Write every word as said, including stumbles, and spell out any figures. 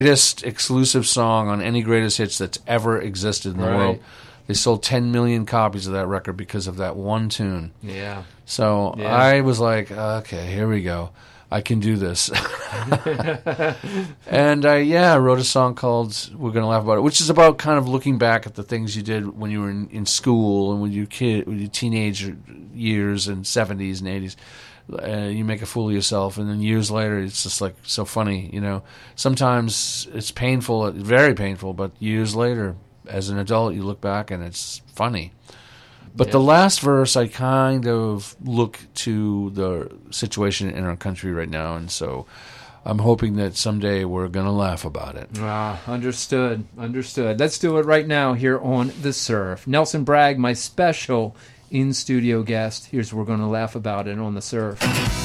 greatest exclusive song on any greatest hits that's ever existed in the Right. world. They sold ten million copies of that record because of that one tune. Yeah. So Yeah. I was like, okay, here we go. I can do this. And I, yeah, I wrote a song called We're Gonna Laugh About It, which is about kind of looking back at the things you did when you were in, in school and when you kid, when your teenage years and seventies and eighties. Uh, you make a fool of yourself, and then years later, it's just like so funny, you know. Sometimes it's painful, very painful, but years later, as an adult, you look back and it's funny. But Yeah. the last verse, I kind of look to the situation in our country right now, and so I'm hoping that someday we're going to laugh about it. Ah, understood, understood. Let's do it right now here on The Surf. Nelson Bragg, my special in-studio guest. Here's We're Gonna Laugh About It on The Surf.